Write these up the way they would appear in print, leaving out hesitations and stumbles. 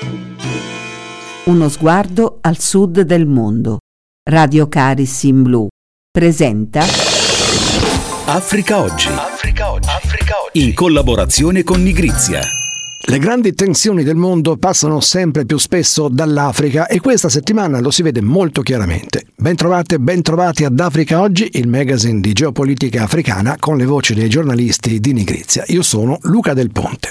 Uno sguardo al sud del mondo. Radio Caris in Blu presenta Africa Oggi. In collaborazione con Nigrizia. Le grandi tensioni del mondo passano sempre più spesso dall'Africa e questa settimana lo si vede molto chiaramente. Bentrovate, bentrovati ad Africa Oggi, il magazine di geopolitica africana con le voci dei giornalisti di Nigrizia. Io sono Luca Del Ponte.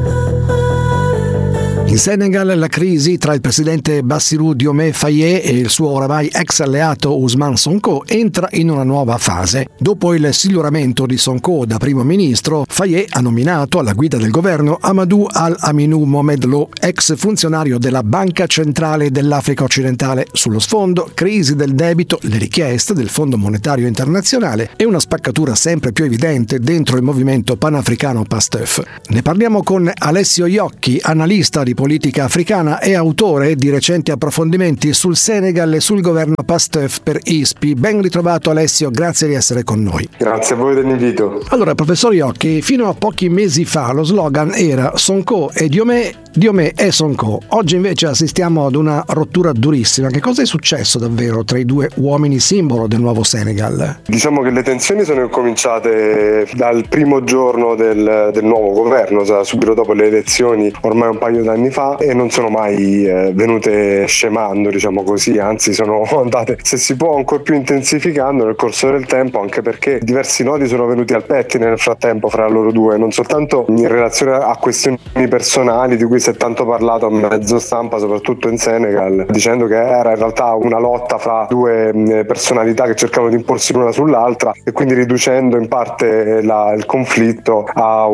In Senegal la crisi tra il presidente Bassirou Diomaye Faye e il suo oramai ex alleato Ousmane Sonko entra in una nuova fase. Dopo il siluramento di Sonko da primo ministro, Faye ha nominato alla guida del governo Amadou Al-Aminou Mohamed Lo, ex funzionario della Banca Centrale dell'Africa Occidentale. Sullo sfondo, crisi del debito, le richieste del Fondo Monetario Internazionale e una spaccatura sempre più evidente dentro il movimento panafricano PASTEF. Ne parliamo con Alessio Iocchi, analista di politica africana e autore di recenti approfondimenti sul Senegal e sul governo PASTEF per ISPI. Ben ritrovato Alessio, grazie di essere con noi. Grazie a voi dell'invito. Allora, professor Iocchi, fino a pochi mesi fa lo slogan era Sonko e Diomaye, Diomaye e Sonko. Oggi invece assistiamo ad una rottura durissima. Che cosa è successo davvero tra i due uomini simbolo del nuovo Senegal? Diciamo che le tensioni sono cominciate dal primo giorno del nuovo governo, subito dopo le elezioni, ormai un paio d'anni fa, e non sono mai venute scemando, diciamo così, anzi sono andate, se si può, ancora più intensificando nel corso del tempo, anche perché diversi nodi sono venuti al pettine nel frattempo fra loro due, non soltanto in relazione a questioni personali di cui si è tanto parlato a mezzo stampa, soprattutto in Senegal, dicendo che era in realtà una lotta fra due personalità che cercavano di imporsi l'una sull'altra, e quindi riducendo in parte il conflitto a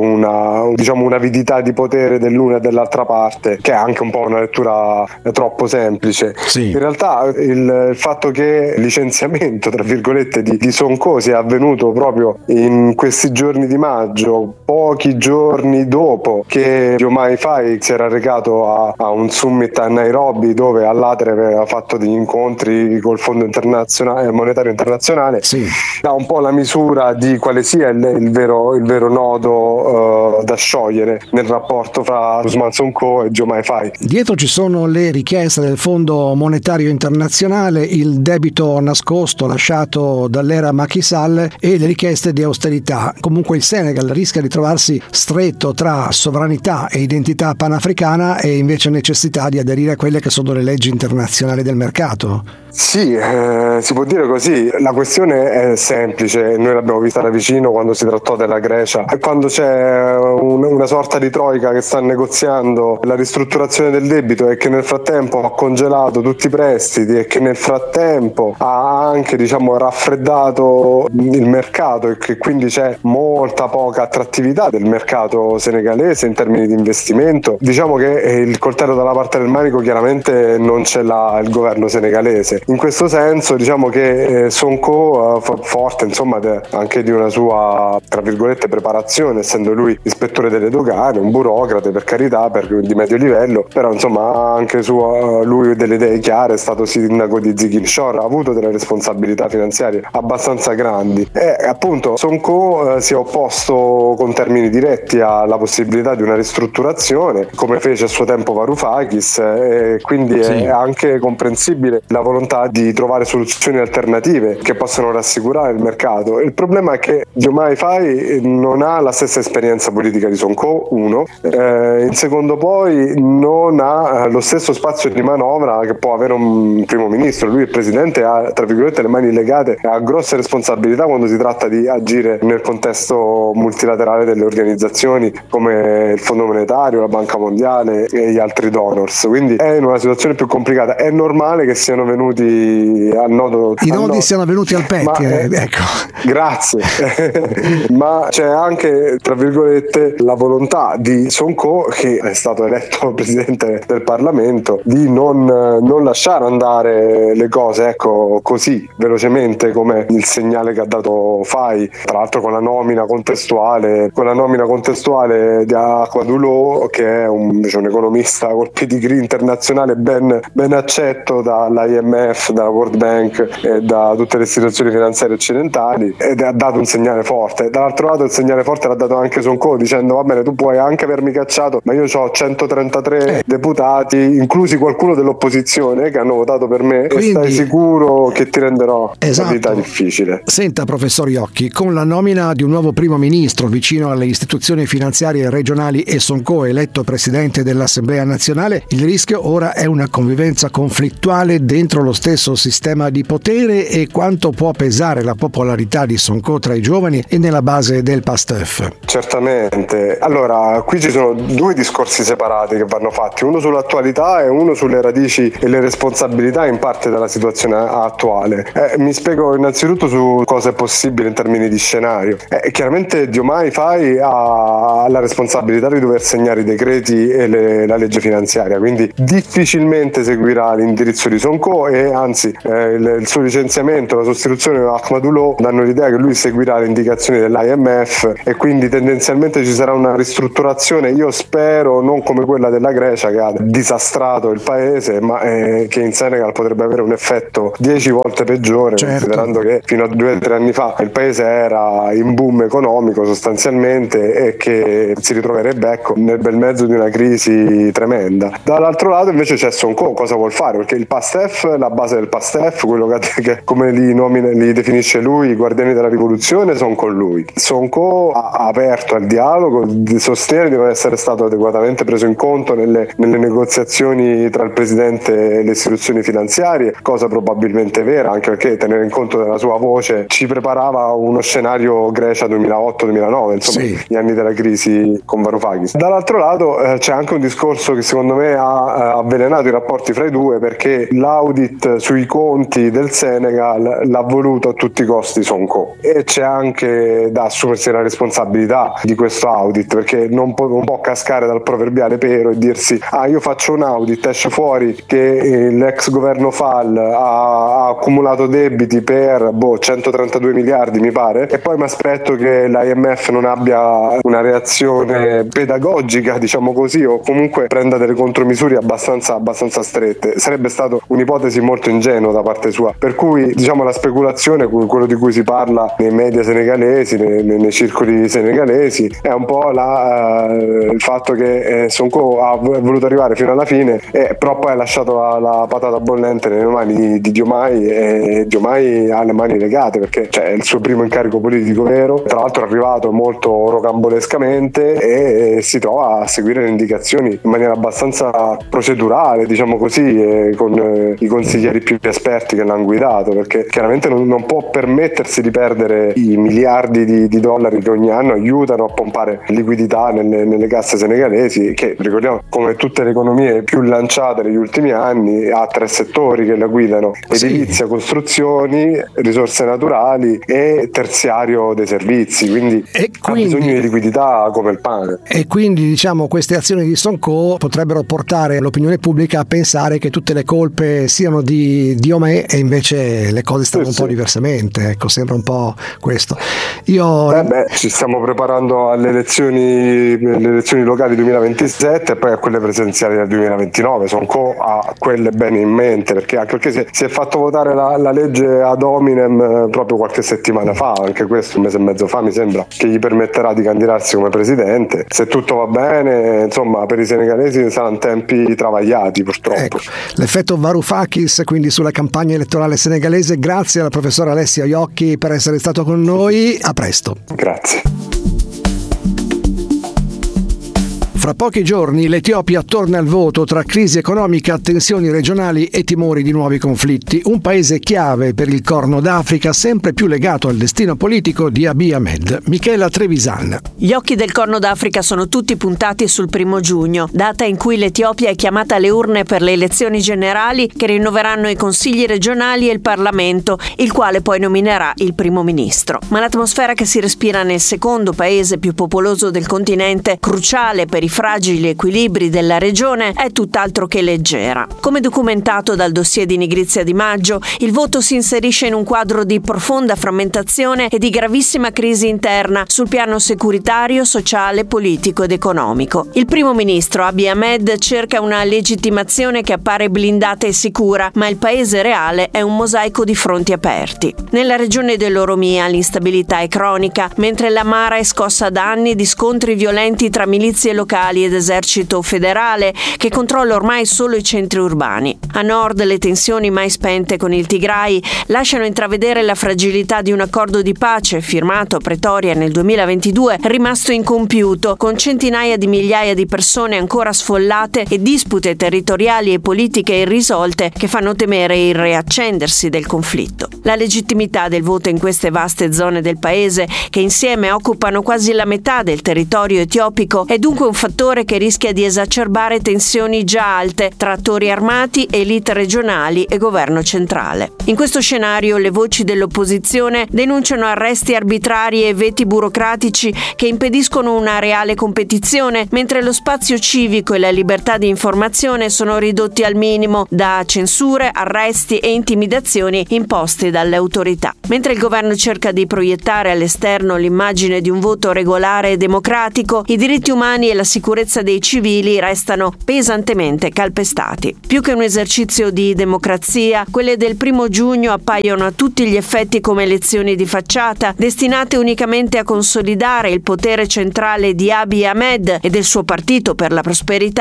un'avidità di potere dell'una e dell'altra parte, che è anche un po' una lettura troppo semplice. Sì. In realtà il fatto che il licenziamento tra virgolette di Sonko sia avvenuto proprio in questi giorni di maggio, pochi giorni dopo che Diomaye Faye si era recato a un summit a Nairobi, dove all'Atere aveva fatto degli incontri col Fondo Monetario Internazionale, sì, dà un po' la misura di quale sia il vero nodo da sciogliere nel rapporto fra Ousmane Sonko e Diomaye Faye. Dietro ci sono le richieste del Fondo Monetario Internazionale, il debito nascosto lasciato dall'era Macky Sall e le richieste di austerità. Comunque il Senegal rischia di trovarsi stretto tra sovranità e identità panafricana e invece necessità di aderire a quelle che sono le leggi internazionali del mercato. Sì, si può dire così. La questione è semplice, noi l'abbiamo vista da vicino quando si trattò della Grecia, e quando c'è una sorta di troica che sta negoziando la ristrutturazione del debito e che nel frattempo ha congelato tutti i prestiti e che nel frattempo ha anche raffreddato il mercato, e che quindi c'è molta poca attrattività del mercato senegalese in termini di investimento, diciamo che il coltello dalla parte del manico chiaramente non ce l'ha il governo senegalese. In questo senso diciamo che Sonko, forte anche di una sua tra virgolette preparazione, essendo lui ispettore delle dogane, un burocrate per carità, di medio livello, però ha anche lui delle idee chiare, è stato sindaco di Ziguinchor, ha avuto delle responsabilità finanziarie abbastanza grandi, e appunto Sonko si è opposto con termini diretti alla possibilità di una ristrutturazione, come fece a suo tempo Varoufakis, e quindi sì, è anche comprensibile la volontà di trovare soluzioni alternative che possano rassicurare il mercato. Il problema è che Diomaye Faye non ha la stessa esperienza politica di Sonko, in secondo poi non ha lo stesso spazio di manovra che può avere un primo ministro. Lui, il presidente, ha tra virgolette le mani legate, ha grosse responsabilità quando si tratta di agire nel contesto multilaterale delle organizzazioni come il Fondo Monetario, la Banca Mondiale e gli altri donors, quindi è in una situazione più complicata. È normale che siano venuti al nodo, i nodi siano venuti al pettine, ecco. Grazie. Ma c'è anche tra virgolette la volontà di Sonko, che è stato eletto presidente del Parlamento, di non lasciare andare le cose così velocemente come il segnale che ha dato Faye, tra l'altro con la nomina contestuale di Akwadou Lo, che è invece un economista col pedigree internazionale ben accetto dall'IMF, dalla World Bank e da tutte le istituzioni finanziarie occidentali, ed ha dato un segnale forte. Dall'altro lato il segnale forte l'ha dato anche Sonko, dicendo va bene, tu puoi anche avermi cacciato, ma io ho 133 deputati, inclusi qualcuno dell'opposizione, che hanno votato per me. Quindi, e stai sicuro che ti renderò la vita difficile. Senta, professor Iocchi, con la nomina di un nuovo primo ministro vicino alle istituzioni finanziarie regionali e Sonko eletto presidente dell'Assemblea nazionale, il rischio ora è una convivenza conflittuale dentro lo stesso sistema di potere, e quanto può pesare la popolarità di Sonko tra i giovani e nella base del PASTEF? Certamente. Allora, qui ci sono due discorsi separati che vanno fatti, uno sull'attualità e uno sulle radici e le responsabilità in parte della situazione attuale. Mi spiego innanzitutto su cosa è possibile in termini di scenario. Chiaramente Diomaye Faye ha la responsabilità di dover segnare i decreti e la legge finanziaria, quindi difficilmente seguirà l'indirizzo di Sonko, e anzi il suo licenziamento, la sostituzione di Ahmadullah danno l'idea che lui seguirà le indicazioni dell'IMF, e quindi tendenzialmente ci sarà una ristrutturazione, io spero non come quella della Grecia che ha disastrato il paese, ma che in Senegal potrebbe avere un effetto 10 volte peggiore, considerando che fino a 2 o 3 anni fa il paese era in boom economico sostanzialmente, e che si ritroverebbe nel bel mezzo di una crisi tremenda. Dall'altro lato invece c'è Sonko, cosa vuol fare? Perché il PASTEF, la base del PASTEF, quello che come li definisce lui, i guardiani della rivoluzione, sono con lui. Sonko ha aperto al dialogo, sostiene di non essere stato adeguatamente preso in conto nelle negoziazioni tra il presidente e le istituzioni finanziarie, cosa probabilmente vera, anche perché tenere in conto della sua voce ci preparava uno scenario Grecia 2008-2009, insomma gli anni della crisi con Varoufakis. Dall'altro lato c'è anche un discorso che secondo me ha avvelenato i rapporti fra i due, perché l'audit sui conti del Senegal l'ha voluto a tutti i costi Sonko, e c'è anche da assumersi la responsabilità di questo audit, perché non può cascare dal proverbiale pero e dirsi io faccio un audit, esce fuori che l'ex governo Fall ha accumulato debiti per 132 miliardi mi pare, e poi mi aspetto che l'IMF non abbia una reazione pedagogica, diciamo così, o comunque prenda delle contromisure abbastanza strette. Sarebbe stato un'ipotesi molto ingenua da parte sua, per cui diciamo la speculazione, quello di cui si parla nei media senegalesi, nei circoli senegalesi, è un po' il fatto che Sonko ha voluto arrivare fino alla fine, però poi ha lasciato la patata bollente nelle mani di Diomaye, e Diomaye ha le mani legate, perché è il suo primo incarico politico vero, tra l'altro è arrivato molto rocambolescamente, e si trova a seguire le indicazioni in maniera abbastanza procedurale, diciamo così, con i consiglieri più esperti che l'hanno guidato, perché chiaramente non può permettersi di perdere i miliardi di dollari che ogni anno aiutano a pompare liquidità nelle casse senegalesi, che ricordiamo, come tutte le economie più lanciate negli ultimi anni, ha 3 settori che la guidano: edilizia, costruzioni, risorse naturali e terziario dei servizi, quindi ha bisogno di liquidità come il pane. E quindi diciamo queste azioni di Sonko potrebbero portare l'opinione pubblica a pensare che tutte le colpe siano di Diomaye, e invece le cose stanno un po' diversamente, sembra un po' questo. Ci stiamo preparando alle elezioni locali 2027 e poi a quelle presidenziali del 2029. Sonko ha quelle bene in mente, perché si è fatto votare la legge ad hominem proprio qualche settimana fa, anche questo, un mese e mezzo fa mi sembra, che gli permetterà di candidarsi come presidente. Se tutto va bene, insomma, per i senegalesi saranno tempi travagliati, purtroppo. L'effetto Varoufakis quindi sulla campagna elettorale senegalese. Grazie alla professora Alessia Iocchi per essere stato con noi, a presto. Grazie. Fra pochi giorni l'Etiopia torna al voto tra crisi economica, tensioni regionali e timori di nuovi conflitti. Un paese chiave per il Corno d'Africa, sempre più legato al destino politico di Abiy Ahmed. Michela Trevisan. Gli occhi del Corno d'Africa sono tutti puntati sul 1 giugno, data in cui l'Etiopia è chiamata alle urne per le elezioni generali che rinnoveranno i consigli regionali e il Parlamento, il quale poi nominerà il primo ministro. Ma l'atmosfera che si respira nel secondo paese più popoloso del continente, cruciale per i fragili equilibri della regione è tutt'altro che leggera. Come documentato dal dossier di Nigrizia Di Maggio, il voto si inserisce in un quadro di profonda frammentazione e di gravissima crisi interna sul piano securitario, sociale, politico ed economico. Il primo ministro Abiy Ahmed cerca una legittimazione che appare blindata e sicura, ma il paese reale è un mosaico di fronti aperti. Nella regione dell'Oromia l'instabilità è cronica, mentre l'Amara è scossa da anni di scontri violenti tra milizie locali ed esercito federale che controlla ormai solo i centri urbani. A nord le tensioni mai spente con il Tigray lasciano intravedere la fragilità di un accordo di pace firmato a Pretoria nel 2022, rimasto incompiuto, con centinaia di migliaia di persone ancora sfollate e dispute territoriali e politiche irrisolte che fanno temere il riaccendersi del conflitto. La legittimità del voto in queste vaste zone del paese, che insieme occupano quasi la metà del territorio etiopico, è dunque un fattore che rischia di esacerbare tensioni già alte tra attori armati, elite regionali e governo centrale. In questo scenario le voci dell'opposizione denunciano arresti arbitrari e veti burocratici che impediscono una reale competizione, mentre lo spazio civico e la libertà di informazione sono ridotti al minimo da censure, arresti e intimidazioni imposte dalle autorità. Mentre il governo cerca di proiettare all'esterno l'immagine di un voto regolare e democratico, i diritti umani e la sicurezza dei civili restano pesantemente calpestati. Più che un esercizio di democrazia, quelle del 1 giugno appaiono a tutti gli effetti come elezioni di facciata, destinate unicamente a consolidare il potere centrale di Abiy Ahmed e del suo partito per la prosperità